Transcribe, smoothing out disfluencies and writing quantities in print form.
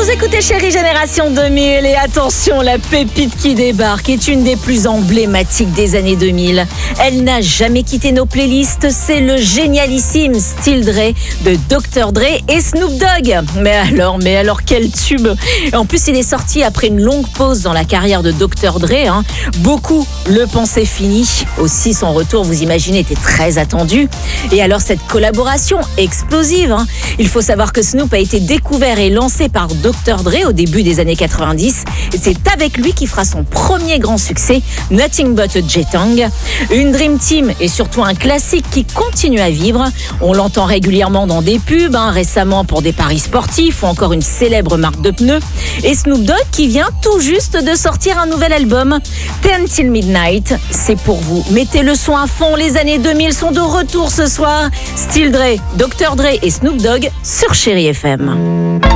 Vous écoutez Chérie Génération 2000 et attention, la pépite qui débarque est une des plus emblématiques des années 2000. Elle n'a jamais quitté nos playlists, c'est le génialissime Still Dre de Dr. Dre et Snoop Dogg. Mais alors quel tube! En plus, il est sorti après une longue pause dans la carrière de Dr. Dre. Beaucoup le pensaient fini. Aussi, son retour, vous imaginez, était très attendu. Et alors, cette collaboration explosive. Il faut savoir que Snoop a été découvert et lancé par Dr. Dre au début des années 90. Et c'est avec lui qu'il fera son premier grand succès, Nothing But a J-Tang. Une Dream Team et surtout un classique qui continue à vivre. On l'entend régulièrement dans des pubs, récemment pour des paris sportifs ou encore une célèbre marque de pneus. Et Snoop Dogg qui vient tout juste de sortir un nouvel album, 10 Till Midnight. C'est pour vous. Mettez le son à fond, les années 2000 sont de retour ce soir. Still Dre, Dr. Dre et Snoop Dogg sur Chérie FM.